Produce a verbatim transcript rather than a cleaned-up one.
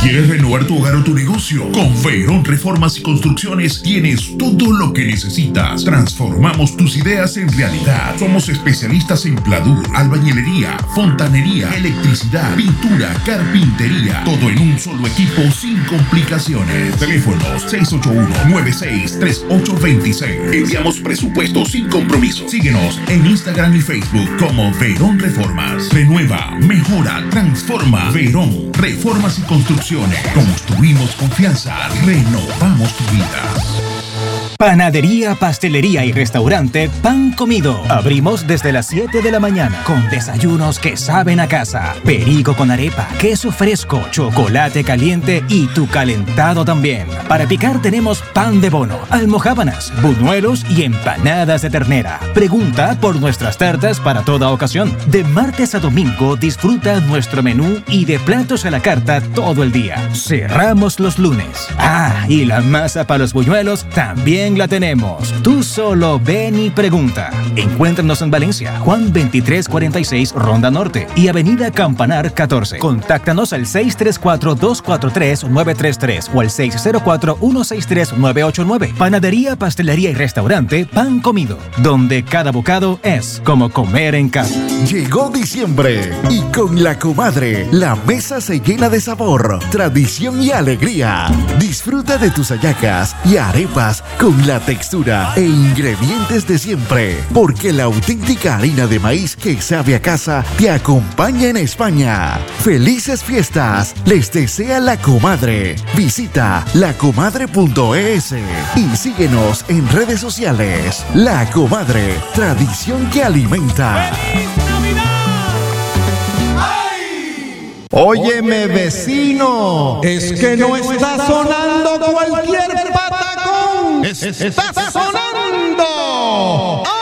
¿Quieres renovar tu hogar o tu negocio? Con Verón Reformas y Construcciones tienes todo lo que necesitas. Transformamos tus ideas en realidad. Somos especialistas en pladur, albañilería, fontanería, electricidad, pintura, carpintería. Todo en un solo equipo sin complicaciones. Teléfonos seis ocho uno, nueve seis tres ocho dos seis. Enviamos presupuestos sin compromiso. Síguenos en Instagram y Facebook como Verón Reformas. Renueva, mejora, transforma. Verón Reformas y Construcciones. Construimos confianza. Renovamos tu vida. Panadería, pastelería y restaurante Pan Comido. Abrimos desde las siete de la mañana con desayunos que saben a casa. Perico con arepa, queso fresco, chocolate caliente y tu calentado también. Para picar tenemos pan de bono, almojábanas, buñuelos y empanadas de ternera. Pregunta por nuestras tartas para toda ocasión. De martes a domingo disfruta nuestro menú y de platos a la carta todo el día. Cerramos los lunes. Ah, y la masa para los buñuelos también la tenemos. Tú solo ven y pregunta. Encuéntranos en Valencia, Juan veintitrés cuarenta y seis, Ronda Norte y Avenida Campanar catorce. Contáctanos al seis tres cuatro, dos cuatro tres, nueve tres tres o al seis cero cuatro, uno seis tres, nueve ocho nueve. Panadería, pastelería y restaurante Pan Comido, donde cada bocado es como comer en casa. Llegó diciembre y con La Comadre la mesa se llena de sabor, tradición y alegría. Disfruta de tus hallacas y arepas con la textura e ingredientes de siempre, porque la auténtica harina de maíz que sabe a casa te acompaña en España. ¡Felices fiestas! Les desea La Comadre. Visita la comadre punto es y síguenos en redes sociales. La Comadre, tradición que alimenta. Óyeme, vecino, es que no está sonando cualquier patacón. Está sonando